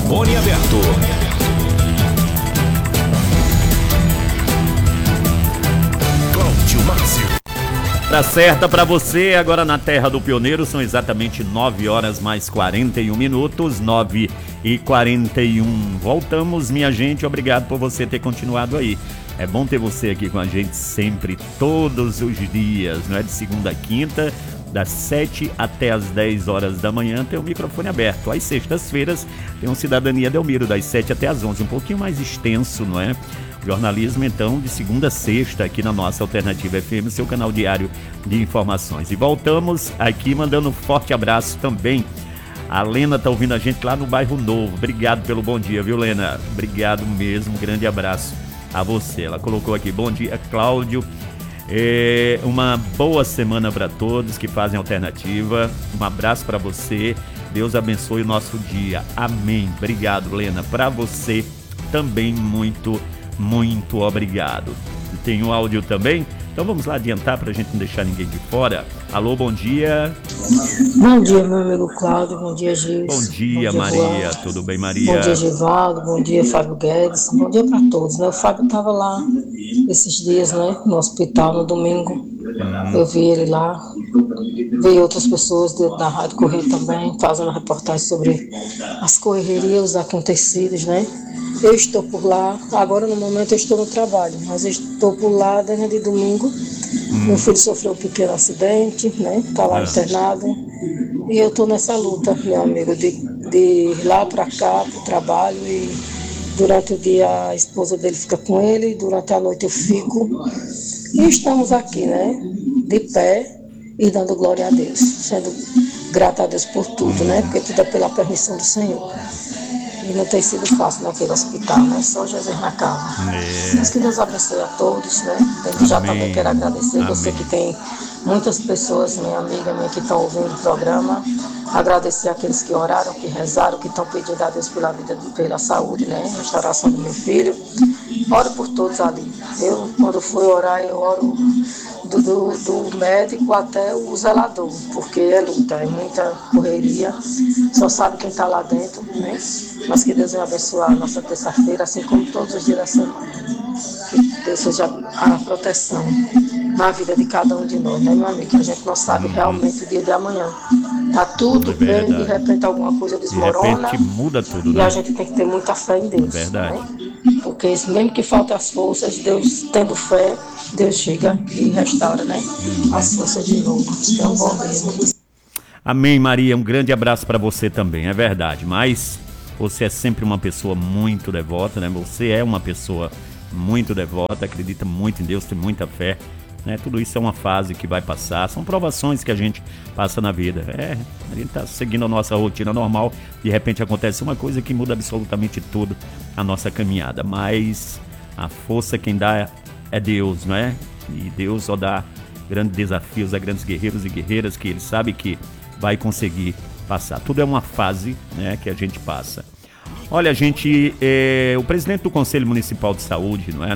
Microfone aberto. Cláudio Márcio. Tá certa pra você, agora na Terra do Pioneiro, são exatamente 9 horas mais 41 minutos, 9h41. Voltamos, minha gente, obrigado por você ter continuado aí. É bom ter você aqui com a gente sempre, todos os dias, não é? De segunda a quinta, das 7 até as 10 horas da manhã, tem o microfone aberto. Às sextas-feiras tem um Cidadania Delmiro, das 7 até as 11, um pouquinho mais extenso, não é? Jornalismo, então, de segunda a sexta, aqui na nossa Alternativa FM, seu canal diário de informações. E voltamos aqui mandando um forte abraço também. A Lena tá ouvindo a gente lá no Bairro Novo. Obrigado pelo bom dia, viu, Lena? Obrigado mesmo, um grande abraço a você. Ela colocou aqui, bom dia, Cláudio. Uma boa semana para todos que fazem Alternativa. Um abraço para você. Deus abençoe o nosso dia. Amém. Obrigado, Lena. Para você também, muito obrigado. Tem o áudio também? Então vamos lá adiantar para a gente não deixar ninguém de fora. Alô, bom dia. Bom dia, meu amigo Cláudio. Bom dia, Gilson. Bom dia, Maria. Juan. Tudo bem, Maria? Bom dia, Givaldo. Bom dia, Fábio Guedes. Bom dia para todos, né? O Fábio estava lá esses dias, né? No hospital, no domingo. Eu vi ele lá. Vi outras pessoas da Rádio Correio também, fazendo reportagem sobre as correrias, os acontecidos, né? Eu estou por lá, agora no momento eu estou no trabalho, mas eu estou por lá desde domingo. Meu filho sofreu um pequeno acidente, né? Está lá internado. E eu estou nessa luta, meu amigo, de ir lá para cá, para o trabalho. E durante o dia a esposa dele fica com ele, durante a noite eu fico. E estamos aqui, né? De pé e dando glória a Deus, sendo grata a Deus por tudo, né? Porque tudo é pela permissão do Senhor. E não tem sido fácil naquele hospital, né? Só Jesus na causa. Mas que Deus abençoe a todos, né? Desde já também quero agradecer você que tem muitas pessoas, minha amiga minha, que estão ouvindo o programa. Agradecer aqueles que oraram, que rezaram, que estão pedindo a Deus pela vida, pela saúde, né? Restauração do meu filho. Oro por todos ali. Eu, quando fui orar, eu oro do médico até o zelador, porque é luta, é muita correria. Só sabe quem está lá dentro, né? Mas que Deus venha abençoar a nossa terça-feira, assim como todos os dias da semana. Que Deus seja a proteção na vida de cada um de nós, né, meu amigo? Que a gente não sabe realmente o dia de amanhã. Tá tudo bem, de repente alguma coisa desmorona. De repente muda tudo, né? E a gente tem que ter muita fé em Deus. Verdade. Né? Porque mesmo que falte as forças, Deus tendo fé, Deus chega e restaura, né? As forças de novo. Então, bom dia. Amém, Maria. Um grande abraço para você também, é verdade. Mas você é sempre uma pessoa muito devota, né? Você é uma pessoa muito devota, acredita muito em Deus, tem muita fé, né? Tudo isso é uma fase que vai passar, são provações que a gente passa na vida. A gente tá seguindo a nossa rotina normal, de repente acontece uma coisa que muda absolutamente tudo a nossa caminhada. Mas a força quem dá é Deus, não é? E Deus só dá grandes desafios a grandes guerreiros e guerreiras que Ele sabe que vai conseguir passar. Tudo é uma fase, né, que a gente passa. Olha, gente, o presidente do Conselho Municipal de Saúde, não é,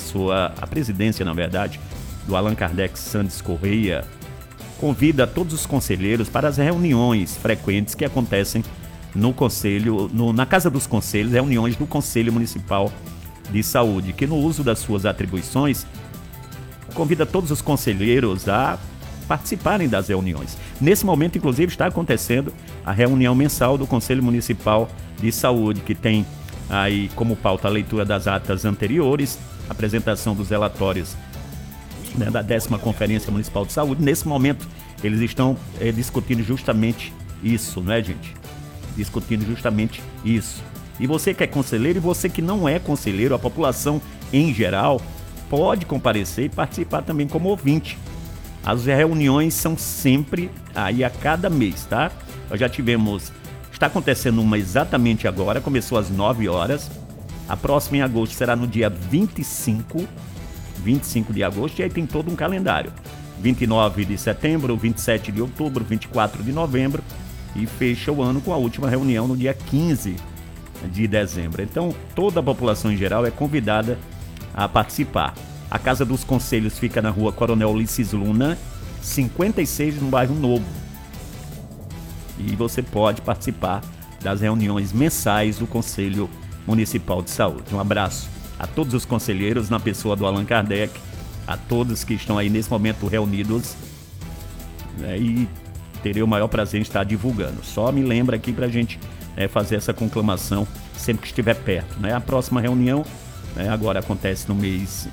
a presidência, na verdade, do Allan Kardec Santos Correia, convida todos os conselheiros para as reuniões frequentes que acontecem no Conselho, na Casa dos Conselhos, reuniões do Conselho Municipal de Saúde, que no uso das suas atribuições, convida todos os conselheiros a participarem das reuniões. Nesse momento, inclusive, está acontecendo a reunião mensal do Conselho Municipal de Saúde, que tem aí como pauta a leitura das atas anteriores, apresentação dos relatórios, né, da 10ª Conferência Municipal de Saúde. Nesse momento, eles estão discutindo justamente isso, não é, gente? Discutindo justamente isso. E você que é conselheiro e você que não é conselheiro, a população em geral, pode comparecer e participar também como ouvinte. As reuniões são sempre aí a cada mês, tá? Nós já tivemos, está acontecendo uma exatamente agora, começou às 9 horas. A próxima em agosto será no dia 25 de agosto, e aí tem todo um calendário. 29 de setembro, 27 de outubro, 24 de novembro, e fecha o ano com a última reunião no dia 15 de dezembro. Então, toda a população em geral é convidada a participar. A Casa dos Conselhos fica na rua Coronel Ulisses Luna, 56, no Bairro Novo. E você pode participar das reuniões mensais do Conselho Municipal de Saúde. Um abraço a todos os conselheiros, na pessoa do Allan Kardec, a todos que estão aí nesse momento reunidos, né, e terei o maior prazer em estar divulgando. Só me lembra aqui para a gente fazer essa conclamação sempre que estiver perto, né? A próxima reunião, né, agora acontece no mês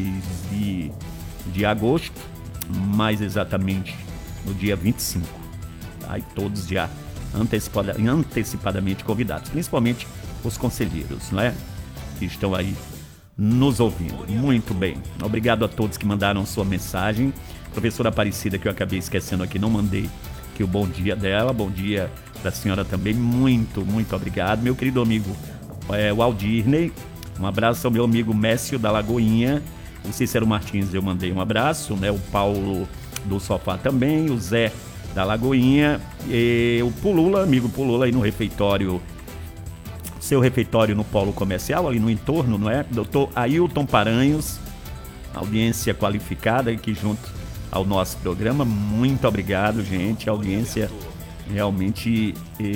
de agosto, mais exatamente no dia 25. Tá? E todos já antecipadamente convidados, principalmente os conselheiros, né, que estão aí nos ouvindo. Muito bem, obrigado a todos que mandaram sua mensagem. Professora Aparecida, que eu acabei esquecendo aqui, não mandei aqui o bom dia dela. Bom dia da senhora também, muito obrigado. Meu querido amigo o Aldirney, um abraço ao meu amigo Mécio da Lagoinha. O Cícero Martins eu mandei um abraço, né? O Paulo do Sofá também, o Zé da Lagoinha, e o Pulula, amigo Pulula aí no refeitório, seu refeitório no polo comercial, ali no entorno, não é? Doutor Ailton Paranhos, audiência qualificada aqui junto ao nosso programa. Muito obrigado, gente. A audiência realmente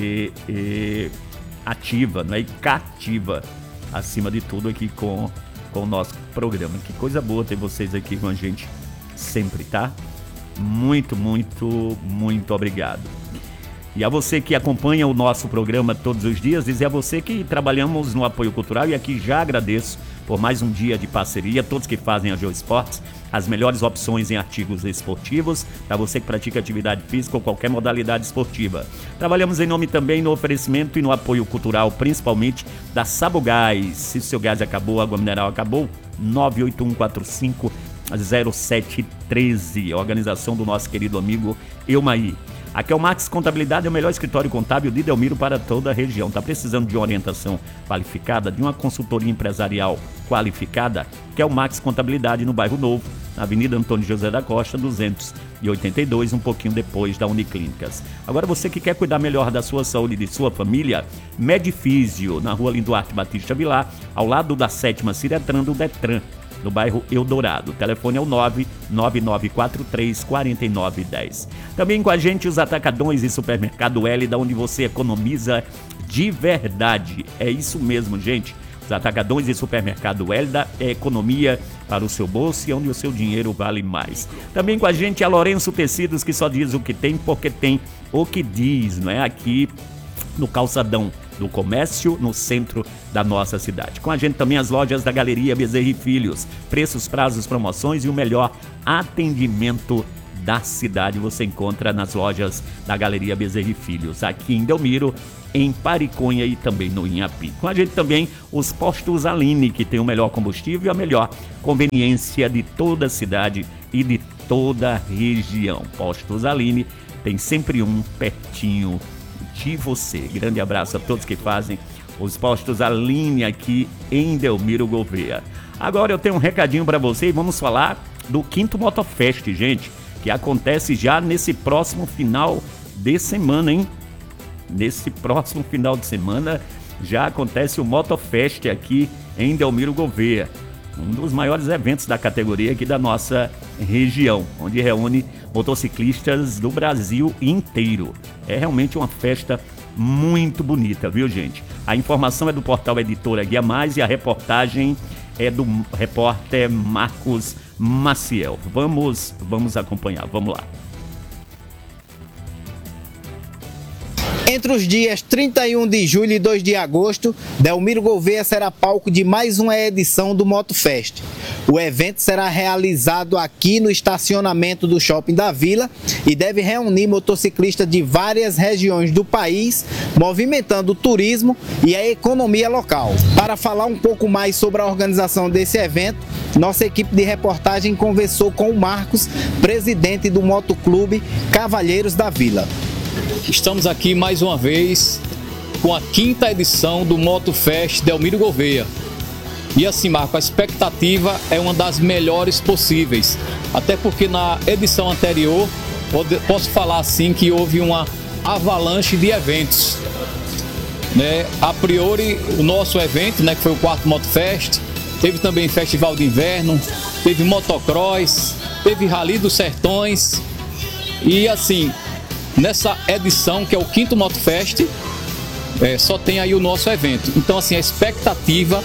ativa, não é? E cativa, acima de tudo, aqui com o nosso programa. Que coisa boa ter vocês aqui com a gente sempre, tá? Muito obrigado. E a você que acompanha o nosso programa todos os dias, dizer a você que trabalhamos no apoio cultural, e aqui já agradeço por mais um dia de parceria, todos que fazem a GeoEsportes, as melhores opções em artigos esportivos, para você que pratica atividade física ou qualquer modalidade esportiva. Trabalhamos em nome também no oferecimento e no apoio cultural, principalmente da Sabogás. Se o seu gás acabou, a água mineral acabou, 981450713, organização do nosso querido amigo Eumaí. Aqui é o Max Contabilidade, é o melhor escritório contábil de Delmiro para toda a região. Está precisando de uma orientação qualificada, de uma consultoria empresarial qualificada? Que é o Max Contabilidade no Bairro Novo, na Avenida Antônio José da Costa, 282, um pouquinho depois da Uniclínicas. Agora você que quer cuidar melhor da sua saúde e de sua família, Medifísio, na rua Linduarte Batista Vilar, ao lado da 7ª Ciretran do Detran, no bairro Eldorado. O telefone é o 999434910. Também com a gente os Atacadões e Supermercado Hélida, onde você economiza de verdade. É isso mesmo, gente. Os Atacadões e Supermercado Hélida é economia para o seu bolso e onde o seu dinheiro vale mais. Também com a gente a Lourenço Tecidos, que só diz o que tem porque tem o que diz, não é? Aqui no calçadão do comércio, no centro da nossa cidade. Com a gente também as lojas da Galeria Bezerra e Filhos. Preços, prazos, promoções e o melhor atendimento da cidade você encontra nas lojas da Galeria Bezerra e Filhos, aqui em Delmiro, em Pariconha e também no Inhapi. Com a gente também os postos Aline, que tem o melhor combustível e a melhor conveniência de toda a cidade e de toda a região. Postos Aline tem sempre um pertinho de você. Grande abraço a todos que fazem os postos Aline aqui em Delmiro Gouveia. Agora eu tenho um recadinho para você e vamos falar do 5º Motofest, gente, que acontece já nesse próximo final de semana, hein? Nesse próximo final de semana já acontece o Motofest aqui em Delmiro Gouveia, um dos maiores eventos da categoria aqui da nossa região, onde reúne motociclistas do Brasil inteiro. É realmente uma festa muito bonita, viu, gente? A informação é do portal Editora Guia Mais e a reportagem é do repórter Marcos Maciel. Vamos acompanhar, vamos lá. Entre os dias 31 de julho e 2 de agosto, Delmiro Gouveia será palco de mais uma edição do Motofest. O evento será realizado aqui no estacionamento do Shopping da Vila e deve reunir motociclistas de várias regiões do país, movimentando o turismo e a economia local. Para falar um pouco mais sobre a organização desse evento, nossa equipe de reportagem conversou com o Marcos, presidente do Motoclube Cavalheiros da Vila. Estamos aqui mais uma vez com a 5ª edição do Motofest Delmiro Gouveia. E assim, Marco, a expectativa é uma das melhores possíveis. Até porque na edição anterior, posso falar assim que houve uma avalanche de eventos. Né? A priori, o nosso evento, né, que foi o 4º Motofest, teve também Festival de Inverno, teve motocross, teve Rally dos Sertões. E assim, nessa edição, que é o 5º Motofest, só tem aí o nosso evento. Então, assim, a expectativa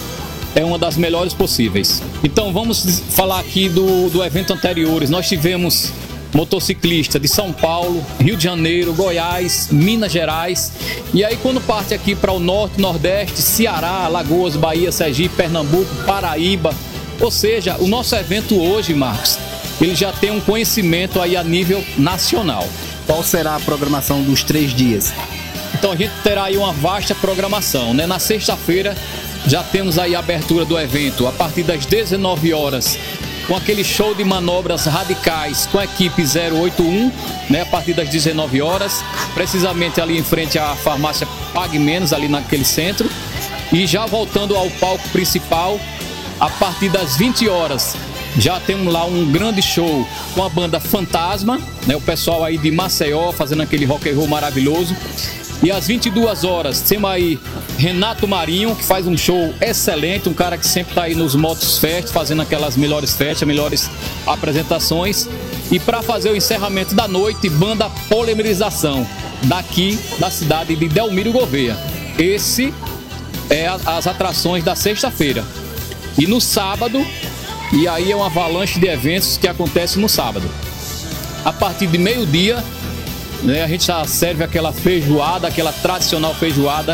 é uma das melhores possíveis. Então, vamos falar aqui do evento anteriores. Nós tivemos motociclista de São Paulo, Rio de Janeiro, Goiás, Minas Gerais. E aí, quando parte aqui para o Norte, Nordeste, Ceará, Alagoas, Bahia, Sergipe, Pernambuco, Paraíba. Ou seja, o nosso evento hoje, Marcos, ele já tem um conhecimento aí a nível nacional. Qual será a programação dos 3 dias? Então a gente terá aí uma vasta programação, né? Na sexta-feira já temos aí a abertura do evento a partir das 19 horas, com aquele show de manobras radicais com a equipe 081, né? A partir das 19 horas, precisamente ali em frente à farmácia Pague Menos, ali naquele centro. E já voltando ao palco principal, a partir das 20 horas, já temos lá um grande show com a banda Fantasma, né? O pessoal aí de Maceió fazendo aquele rock and roll maravilhoso. E às 22 horas temos aí Renato Marinho, que faz um show excelente, um cara que sempre está aí nos Motos Fest, fazendo aquelas melhores festas, melhores apresentações. E para fazer o encerramento da noite, banda Polimerização, daqui da cidade de Delmiro Gouveia. Esse é as atrações da sexta-feira. E no sábado, e aí é uma avalanche de eventos que acontece no sábado. A partir de meio-dia, né, a gente já serve aquela feijoada, aquela tradicional feijoada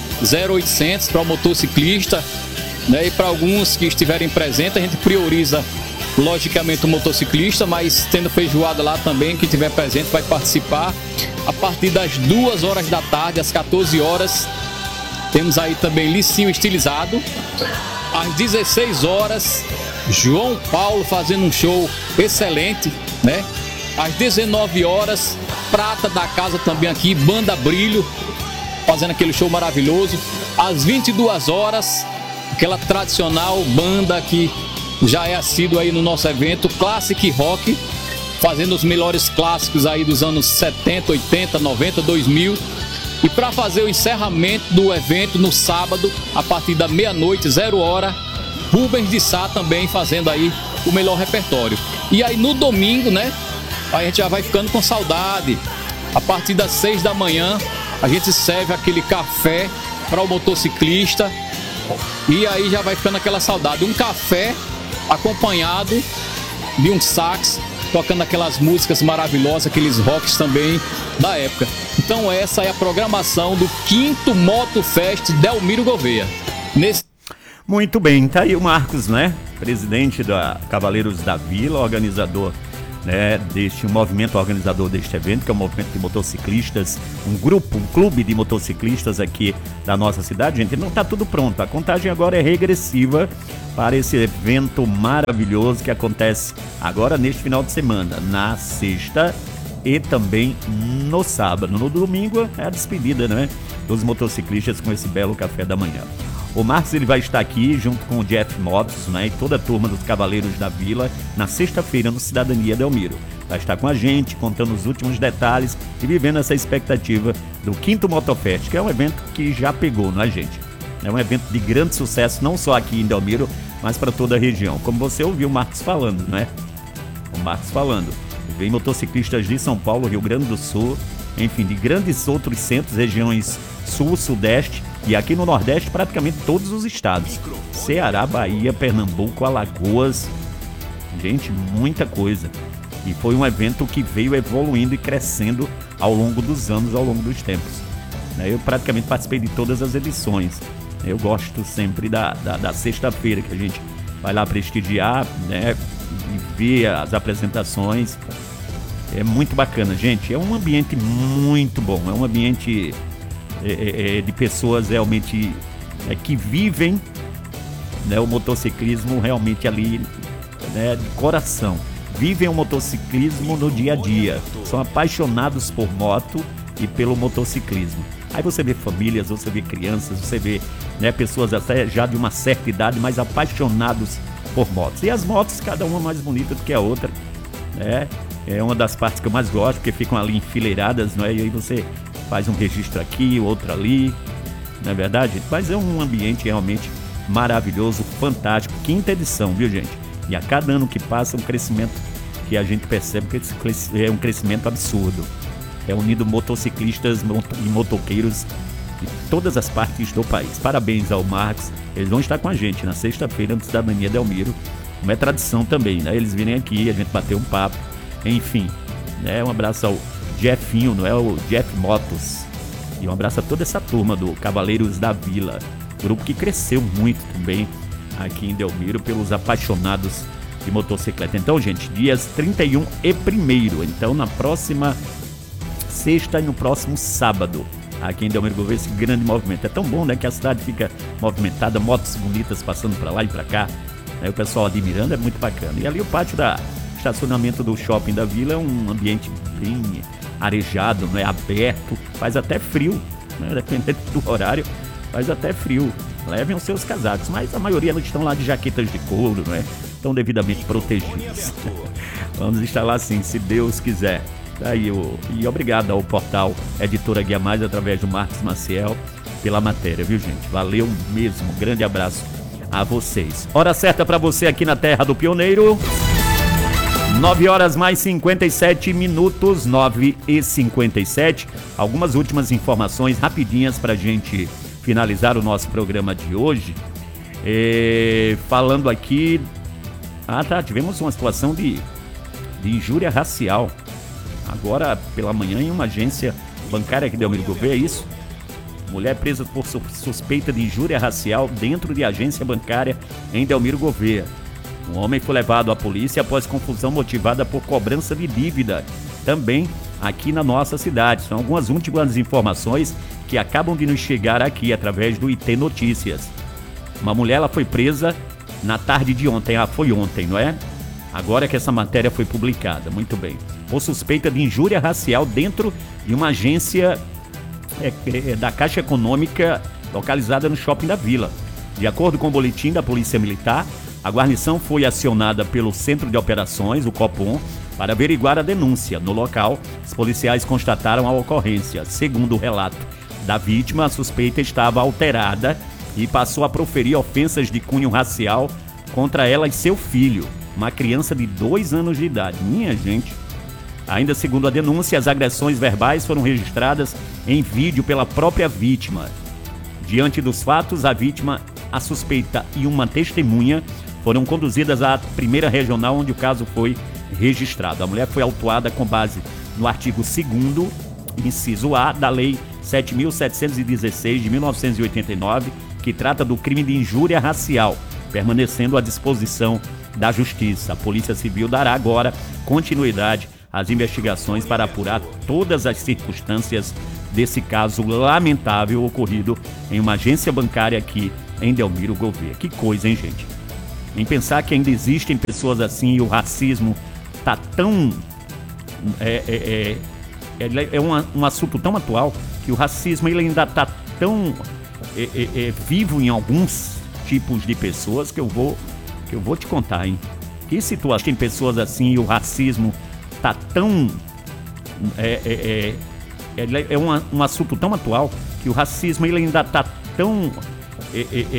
0800 para o motociclista, né, e para alguns que estiverem presentes, a gente prioriza logicamente o motociclista, mas tendo feijoada lá também, quem estiver presente vai participar. A partir das 2 horas da tarde, às 14 horas, temos aí também Licinho Estilizado. Às 16 horas, João Paulo fazendo um show excelente, né? Às 19 horas, Prata da Casa também aqui, Banda Brilho, fazendo aquele show maravilhoso. Às 22 horas, aquela tradicional banda que já é assíduo aí no nosso evento, Classic Rock, fazendo os melhores clássicos aí dos anos 70, 80, 90, 2000. E para fazer o encerramento do evento no sábado, a partir da meia-noite, 0 hora, Rubens de Sá também fazendo aí o melhor repertório. E aí no domingo, né, a gente já vai ficando com saudade. A partir das 6 da manhã, a gente serve aquele café para o motociclista. E aí já vai ficando aquela saudade. Um café acompanhado de um sax, tocando aquelas músicas maravilhosas, aqueles rocks também da época. Então essa é a programação do 5º Motofest Delmiro Gouveia. Muito bem, tá aí o Marcos, né? Presidente da Cavaleiros da Vila, organizador, né, deste movimento organizador deste evento, que é o movimento de motociclistas, um clube de motociclistas aqui da nossa cidade. Gente, não está tudo pronto, a contagem agora é regressiva para esse evento maravilhoso que acontece agora neste final de semana, na sexta e também no sábado. No domingo é a despedida, né, dos motociclistas com esse belo café da manhã. O Marcos, ele vai estar aqui junto com o Jeff Motos, né, e toda a turma dos Cavaleiros da Vila na sexta-feira no Cidadania Delmiro. Vai estar com a gente, contando os últimos detalhes e vivendo essa expectativa do 5º Motofest, que é um evento que já pegou na gente. É um evento de grande sucesso, não só aqui em Delmiro, mas para toda a região. Como você ouviu o Marcos falando, né? O Marcos falando. Vem motociclistas de São Paulo, Rio Grande do Sul, enfim, de grandes outros centros, regiões sul, sudeste e aqui no Nordeste praticamente todos os estados. Ceará, Bahia, Pernambuco, Alagoas. Gente, muita coisa. E foi um evento que veio evoluindo e crescendo ao longo dos anos, ao longo dos tempos. Eu praticamente participei de todas as edições. Eu gosto sempre da sexta-feira, que a gente vai lá prestigiar, né, e ver as apresentações. É muito bacana, gente. É um ambiente muito bom. É um ambiente de pessoas realmente que vivem, né, o motociclismo realmente ali, né, de coração. Vivem o motociclismo no dia a dia. São apaixonados por moto e pelo motociclismo. Aí você vê famílias, você vê crianças, você vê, né, pessoas até já de uma certa idade, mas apaixonados por motos. E as motos, cada uma mais bonita do que a outra, né? É uma das partes que eu mais gosto, porque ficam ali enfileiradas, não é? E aí você faz um registro aqui, outro ali, não é verdade? Mas é um ambiente realmente maravilhoso, fantástico. 5ª edição, viu, gente? E a cada ano que passa, um crescimento que a gente percebe que é um crescimento absurdo. É unindo motociclistas e motoqueiros de todas as partes do país. Parabéns ao Marcos, eles vão estar com a gente na sexta-feira no Cidadania Delmiro, como é tradição também, né? Eles virem aqui, a gente bater um papo, enfim, né? Um abraço ao Jeffinho, não é? O Jeff Motos, e um abraço a toda essa turma do Cavaleiros da Vila, grupo que cresceu muito também aqui em Delmiro pelos apaixonados de motocicleta. Então, gente, dias 31 e 1º, então na próxima sexta e no próximo sábado, aqui em Delmiro Gouveia, esse grande movimento. É tão bom, né, que a cidade fica movimentada, motos bonitas passando para lá e para cá, né, o pessoal admirando, é muito bacana. E ali o pátio da estacionamento do shopping da Vila é um ambiente bem arejado, não é, aberto, faz até frio, né, dependendo do horário, faz até frio. Levem os seus casacos, mas a maioria não estão lá de jaquetas de couro, não é? Estão devidamente protegidos. Vamos estar lá sim, se Deus quiser. Aí, e obrigado ao portal Editora Guia Mais, através do Marcos Maciel, pela matéria, viu, gente? Valeu mesmo, grande abraço a vocês. Hora certa para você aqui na Terra do Pioneiro. 9h mais 57 minutos, 9h57. Algumas últimas informações rapidinhas para a gente finalizar o nosso programa de hoje. Falando aqui... tivemos uma situação de injúria racial. Agora pela manhã em uma agência bancária aqui de Delmiro Gouveia, é isso? Mulher presa por suspeita de injúria racial dentro de agência bancária em Delmiro Gouveia. Um homem foi levado à polícia após confusão motivada por cobrança de dívida, também aqui na nossa cidade. São algumas últimas informações que acabam de nos chegar aqui através do IT Notícias. Uma mulher, ela foi presa na tarde de ontem, foi ontem, não é? Agora que essa matéria foi publicada, muito bem. Por suspeita de injúria racial dentro de uma agência da Caixa Econômica localizada no Shopping da Vila. De acordo com o boletim da Polícia Militar, a guarnição foi acionada pelo Centro de Operações, o Copom, para averiguar a denúncia. No local, os policiais constataram a ocorrência. Segundo o relato da vítima, a suspeita estava alterada e passou a proferir ofensas de cunho racial contra ela e seu filho, uma criança de 2 anos de idade. Minha gente. Ainda segundo a denúncia, as agressões verbais foram registradas em vídeo pela própria vítima. Diante dos fatos, a vítima, a suspeita e uma testemunha foram conduzidas à primeira regional onde o caso foi registrado. A mulher foi autuada com base no artigo 2º, inciso A, da Lei 7.716 de 1989, que trata do crime de injúria racial, permanecendo à disposição da Justiça. A Polícia Civil dará agora continuidade às investigações para apurar todas as circunstâncias desse caso lamentável ocorrido em uma agência bancária aqui em Delmiro Gouveia. Que coisa, hein, gente? Em pensar que ainda existem pessoas assim e o racismo tá tão... É um assunto tão atual que o racismo ele ainda tá tão vivo em alguns tipos de pessoas que eu vou te contar, hein? Que situação tem pessoas assim e o racismo tá tão... um assunto tão atual que o racismo ele ainda tá tão